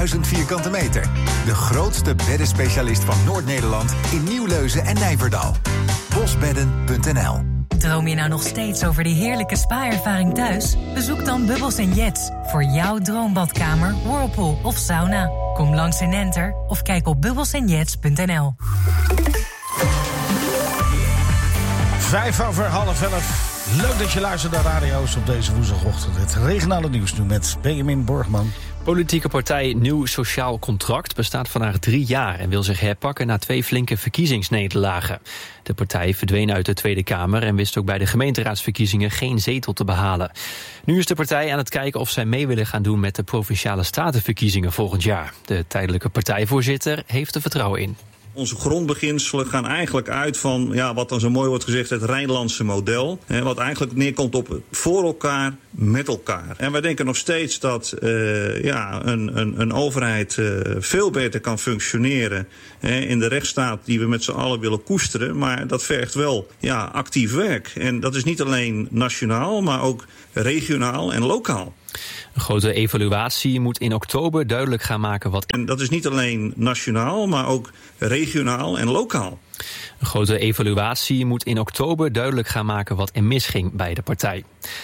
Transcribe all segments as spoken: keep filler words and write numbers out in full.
duizend vierkante meter. De grootste beddenspecialist van Noord-Nederland in Nieuwleuzen en Nijverdal. bosbedden punt n l. Droom je nou nog steeds over die heerlijke spa-ervaring thuis? Bezoek dan Bubbles and Jets voor jouw droombadkamer, whirlpool of sauna. Kom langs in Enter of kijk op bubbles and jets punt n l. Vijf over half elf. Leuk dat je luistert naar radio's op deze woensdagochtend. Het regionale nieuws nu met Benjamin Borgman. Politieke partij Nieuw Sociaal Contract bestaat vandaag drie jaar en wil zich herpakken na twee flinke verkiezingsnederlagen. De partij verdween uit de Tweede Kamer en wist ook bij de gemeenteraadsverkiezingen geen zetel te behalen. Nu is de partij aan het kijken of zij mee willen gaan doen met de Provinciale Statenverkiezingen volgend jaar. De tijdelijke partijvoorzitter heeft er vertrouwen in. Onze grondbeginselen gaan eigenlijk uit van, ja, wat dan zo mooi wordt gezegd, het Rijnlandse model. Hè, wat eigenlijk neerkomt op voor elkaar, met elkaar. En wij denken nog steeds dat uh, ja, een, een, een overheid uh, veel beter kan functioneren hè, in de rechtsstaat die we met z'n allen willen koesteren. Maar dat vergt wel ja, actief werk. En dat is niet alleen nationaal, maar ook regionaal en lokaal. Een grote evaluatie moet in oktober duidelijk gaan maken wat... En dat is niet alleen nationaal, maar ook regionaal en lokaal. Een grote evaluatie moet in oktober duidelijk gaan maken wat er misging bij de partij.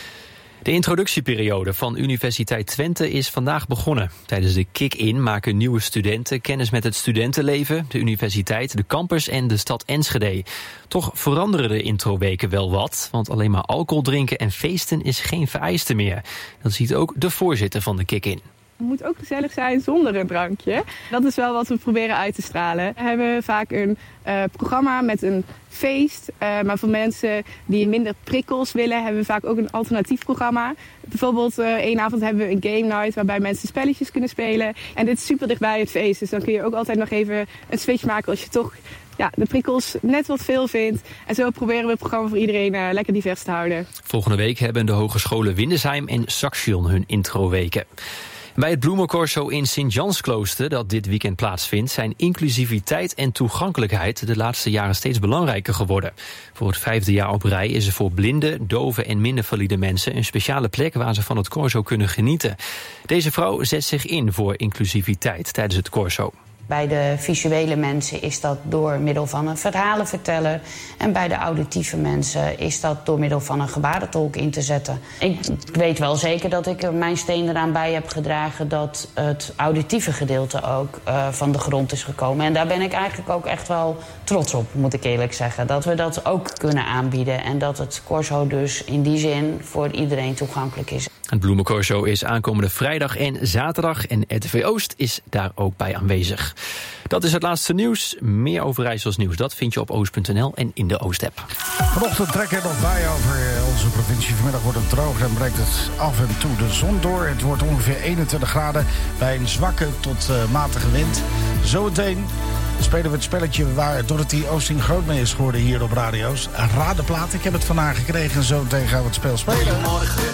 De introductieperiode van Universiteit Twente is vandaag begonnen. Tijdens de kick-in maken nieuwe studenten kennis met het studentenleven, de universiteit, de campus en de stad Enschede. Toch veranderen de introweken wel wat, want alleen maar alcohol drinken en feesten is geen vereiste meer. Dat ziet ook de voorzitter van de kick-in. Het moet ook gezellig zijn zonder een drankje. Dat is wel wat we proberen uit te stralen. We hebben vaak een uh, programma met een feest. Uh, maar voor mensen die minder prikkels willen, hebben we vaak ook een alternatief programma. Bijvoorbeeld uh, één avond hebben we een game night waarbij mensen spelletjes kunnen spelen. En dit is super dichtbij het feest. Dus dan kun je ook altijd nog even een switch maken als je toch ja, de prikkels net wat veel vindt. En zo proberen we het programma voor iedereen uh, lekker divers te houden. Volgende week hebben de hogescholen Windesheim en Saxion hun introweken. Bij het Bloemencorso in Sint-Jansklooster dat dit weekend plaatsvindt zijn inclusiviteit en toegankelijkheid de laatste jaren steeds belangrijker geworden. Voor het vijfde jaar op rij is er voor blinden, doven en minder valide mensen een speciale plek waar ze van het corso kunnen genieten. Deze vrouw zet zich in voor inclusiviteit tijdens het corso. Bij de visuele mensen is dat door middel van een verhalenverteller. En bij de auditieve mensen is dat door middel van een gebarentolk in te zetten. Ik weet wel zeker dat ik er mijn steen eraan bij heb gedragen dat het auditieve gedeelte ook uh, van de grond is gekomen. En daar ben ik eigenlijk ook echt wel trots op, moet ik eerlijk zeggen. Dat we dat ook kunnen aanbieden en dat het corso dus in die zin voor iedereen toegankelijk is. Het Bloemencorso is aankomende vrijdag en zaterdag en R T V Oost is daar ook bij aanwezig. Dat is het laatste nieuws. Meer over IJssels nieuws, dat vind je op oost punt n l en in de Oost-app. Vanochtend trekken er nog bij over onze provincie. Vanmiddag wordt het droog en breekt het af en toe de zon door. Het wordt ongeveer eenentwintig graden bij een zwakke tot uh, matige wind. Zometeen spelen we het spelletje waar Dorothy Oosting groot mee is geworden hier op radio's. Raad de plaat, ik heb het van haar gekregen en zometeen gaan we het spel spelen.